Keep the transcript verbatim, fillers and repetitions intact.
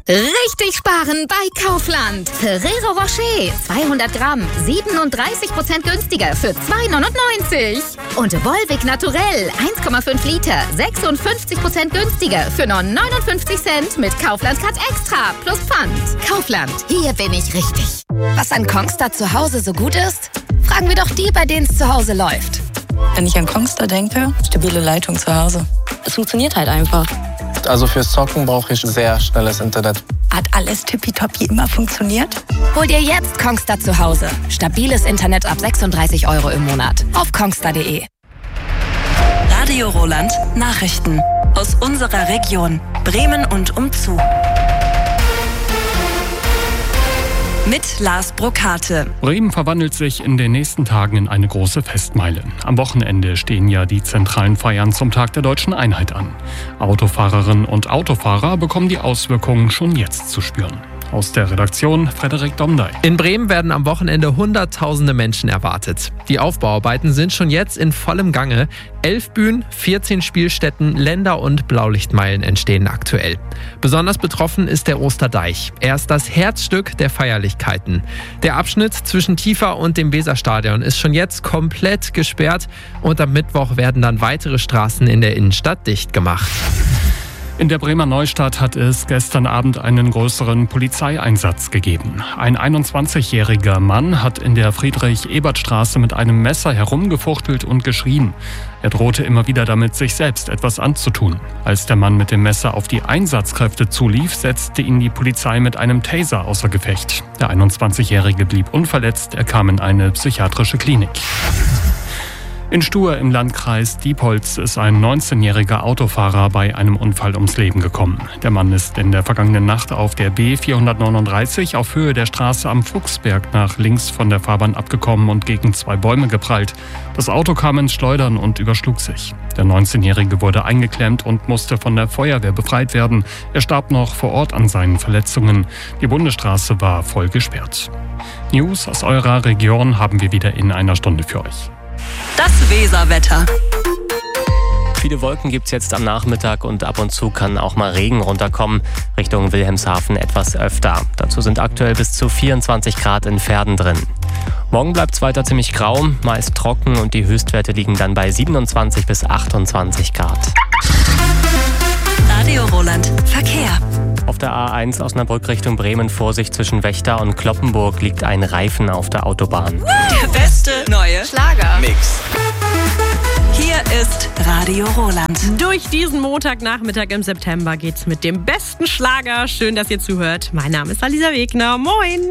Richtig sparen bei Kaufland. Ferrero Rocher zweihundert Gramm, siebenunddreißig Prozent günstiger für zwei neunundneunzig. Und Volvic Naturell eins Komma fünf Liter, sechsundfünfzig Prozent günstiger für nur neunundfünfzig Cent mit Kaufland Card Extra plus Pfand. Kaufland, hier bin ich richtig. Was an Kongstar zu Hause so gut ist? Fragen wir doch die, bei denen es zu Hause läuft. Wenn ich an Kongstar denke, stabile Leitung zu Hause. Es funktioniert halt einfach. Also fürs Zocken brauche ich sehr schnelles Internet. Hat alles tippitoppi immer funktioniert? Hol dir jetzt Kongstar zu Hause. Stabiles Internet ab sechsunddreißig Euro im Monat. Auf kongstar punkt de. Radio Roland Nachrichten. Aus unserer Region. Bremen und umzu. Mit Lars Brokate. Bremen verwandelt sich in den nächsten Tagen in eine große Festmeile. Am Wochenende stehen ja die zentralen Feiern zum Tag der Deutschen Einheit an. Autofahrerinnen und Autofahrer bekommen die Auswirkungen schon jetzt zu spüren. Aus der Redaktion Frederik Domdey. In Bremen werden am Wochenende Hunderttausende Menschen erwartet. Die Aufbauarbeiten sind schon jetzt in vollem Gange. Elf Bühnen, vierzehn Spielstätten, Länder- und Blaulichtmeilen entstehen aktuell. Besonders betroffen ist der Osterdeich. Er ist das Herzstück der Feierlichkeiten. Der Abschnitt zwischen Tiefer und dem Weserstadion ist schon jetzt komplett gesperrt und am Mittwoch werden dann weitere Straßen in der Innenstadt dicht gemacht. In der Bremer Neustadt hat es gestern Abend einen größeren Polizeieinsatz gegeben. Ein einundzwanzigjähriger Mann hat in der Friedrich-Ebert-Straße mit einem Messer herumgefuchtelt und geschrien. Er drohte immer wieder damit, sich selbst etwas anzutun. Als der Mann mit dem Messer auf die Einsatzkräfte zulief, setzte ihn die Polizei mit einem Taser außer Gefecht. Der einundzwanzigjährige blieb unverletzt, er kam in eine psychiatrische Klinik. In Stuhr im Landkreis Diepholz ist ein neunzehnjähriger Autofahrer bei einem Unfall ums Leben gekommen. Der Mann ist in der vergangenen Nacht auf der B vierhundertneununddreißig auf Höhe der Straße am Fuchsberg nach links von der Fahrbahn abgekommen und gegen zwei Bäume geprallt. Das Auto kam ins Schleudern und überschlug sich. Der neunzehnjährige wurde eingeklemmt und musste von der Feuerwehr befreit werden. Er starb noch vor Ort an seinen Verletzungen. Die Bundesstraße war voll gesperrt. News aus eurer Region haben wir wieder in einer Stunde für euch. Das Weserwetter. Viele Wolken gibt es jetzt am Nachmittag und ab und zu kann auch mal Regen runterkommen. Richtung Wilhelmshaven etwas öfter. Dazu sind aktuell bis zu vierundzwanzig Grad in Verden drin. Morgen bleibt es weiter ziemlich grau, meist trocken und die Höchstwerte liegen dann bei siebenundzwanzig bis achtundzwanzig Grad. Radio Roland Verkehr. Auf der A eins Osnabrück Richtung Bremen Vorsicht zwischen Wächter und Kloppenburg liegt ein Reifen auf der Autobahn. Der beste neue Schlager. Mix. Hier ist Radio Roland. Durch diesen Montagnachmittag im September geht's mit dem besten Schlager. Schön, dass ihr zuhört. Mein Name ist Alisa Wegner. Moin!